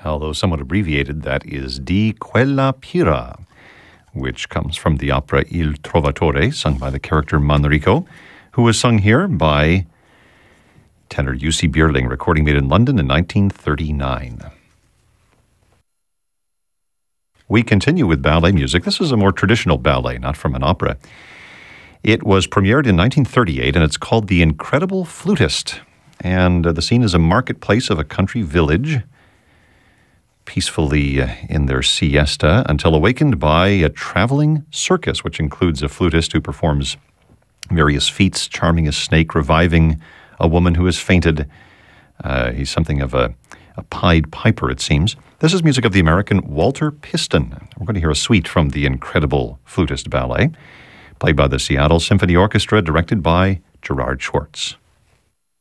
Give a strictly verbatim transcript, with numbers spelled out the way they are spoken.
although somewhat abbreviated, that is Di Quella Pira, which comes from the opera Il Trovatore, sung by the character Manrico, who was sung here by tenor Jussi Björling, recording made in London in nineteen thirty-nine. We continue with ballet music. This is a more traditional ballet, not from an opera. It was premiered in nineteen thirty-eight, and it's called The Incredible Flutist. And uh, the scene is a marketplace of a country village, peacefully uh, in their siesta, until awakened by a traveling circus, which includes a flutist who performs various feats, charming a snake, reviving a woman who has fainted. Uh, he's something of a, a Pied Piper, it seems. This is music of the American Walter Piston. We're going to hear a suite from The Incredible Flutist Ballet, played by the Seattle Symphony Orchestra, directed by Gerard Schwartz.